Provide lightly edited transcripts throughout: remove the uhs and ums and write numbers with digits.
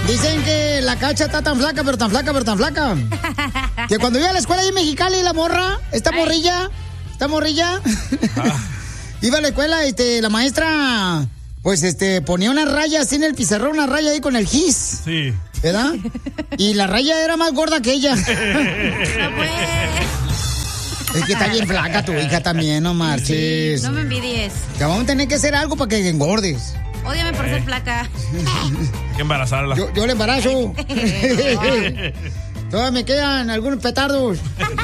Dicen que la Cacha está tan flaca, pero tan flaca, pero tan flaca. Que cuando iba a la escuela ahí en Mexicali, la morra, esta morrilla, iba a la escuela, la maestra, pues, ponía una raya así en el pizarrón, una raya ahí con el gis. Sí. ¿Verdad? Y la raya era más gorda que ella. No puede. Es que está bien flaca tu hija también, no marches. No me envidies. Te vamos a tener que hacer algo para que engordes. Ódiame por ser flaca. Hay que embarazarla. Yo le embarazo. Todavía me quedan algunos petardos.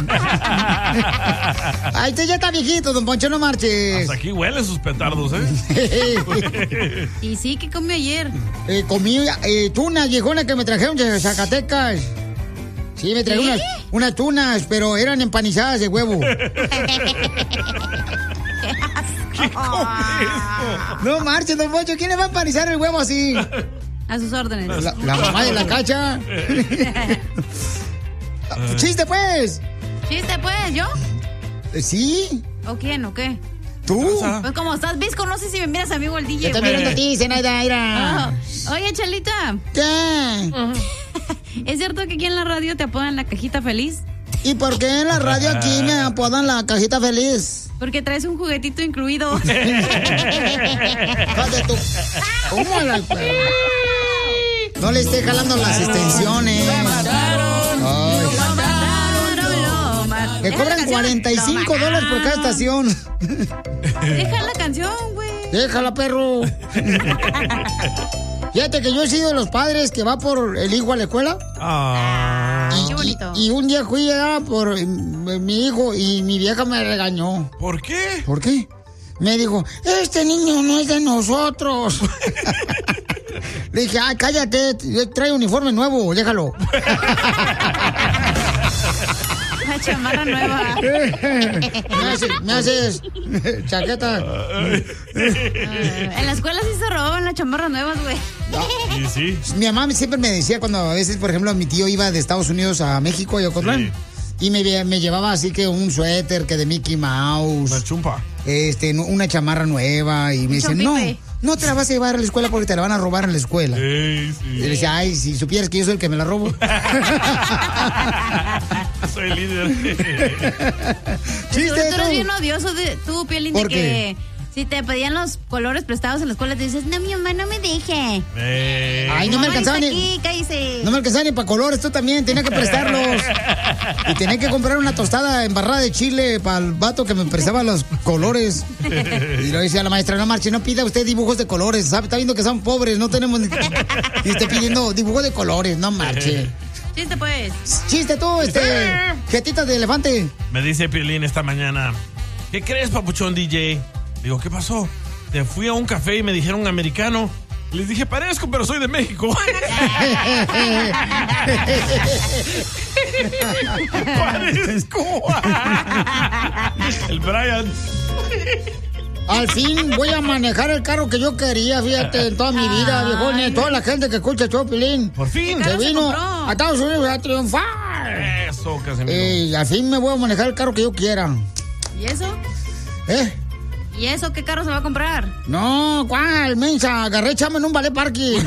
Ay, usted ya está viejito, don Poncho, no marches. Hasta aquí huelen sus petardos, ¿eh? Y sí, ¿qué comió ayer? Comí tunas, viejona, que me trajeron de Zacatecas. Sí, me trajeron unas tunas, pero eran empanizadas de huevo. ¿Qué come eso? No marches, don Poncho, ¿quién le va a empanizar el huevo así? A sus órdenes. La mamá de la Cacha. ¡Chiste, pues! ¿Chiste, pues? ¿Yo? ¿Sí? ¿O quién? ¿O qué? ¿Tú? Pues como estás visco, no sé si me miras a mí o el DJ. Yo estoy mirando a ti, Zenaida, mira. Oye, Chalita. ¿Qué? ¿Es cierto que aquí en la radio te apodan la cajita feliz? ¿Y por qué en la radio aquí me apodan la cajita feliz? Porque traes un juguetito incluido. ¿Cómo la... No le esté jalando las extensiones. Que cobran $45 por cada estación. Deja la canción, güey. Déjala, perro. Fíjate que yo he sido de los padres que va por el hijo a la escuela. Qué bonito. Y un día fui por mi hijo y mi vieja me regañó. ¿Por qué? ¿Por qué? Me dijo, este niño no es de nosotros. Le dije, cállate, trae uniforme nuevo, déjalo. Una chamarra nueva. me haces chaqueta. En la escuela sí se robaban las chamarras nuevas, güey. Sí. Mi mamá siempre me decía cuando a veces, por ejemplo, mi tío iba de Estados Unidos a México, a Ocotlán, y me llevaba así que un suéter que de Mickey Mouse. Una chumpa. Una chamarra nueva, y me dice, no te la vas a llevar a la escuela porque te la van a robar en la escuela. Sí. Y le decía, ay, si supieras que yo soy el que me la robo. Soy líder. Chiste, tú eres bien odioso tú, Piolín, de que si te pedían los colores prestados en la escuela te dices, no, mi mamá no me deje. Ay, no me alcanzaba No me alcanzaba ni para colores, tú también, tenía que prestarlos. Y tenía que comprar una tostada embarrada de chile para el vato que me prestaba los colores. Y lo decía la maestra, no marche, no pida usted dibujos de colores, ¿sabe? Está viendo que son pobres, no tenemos ni... Y esté pidiendo dibujos de colores, no marche. Chiste, pues. Chiste tú, jetitas de elefante. Me dice Piolín esta mañana, ¿qué crees, papuchón DJ? Digo, ¿qué pasó? Te fui a un café y me dijeron americano. Les dije, parezco, pero soy de México. Parezco. El Brian. Al fin voy a manejar el carro que yo quería, fíjate, en toda mi vida, viejones. Toda la gente que escucha el show, Piolín. Por fin. Se vino a Estados Unidos a triunfar. Eso, Casimiro. Al fin me voy a manejar el carro que yo quiera. ¿Y eso? ¿Y eso qué carro se va a comprar? No, ¿cuál, mensa? Agarré chama en un ballet parking.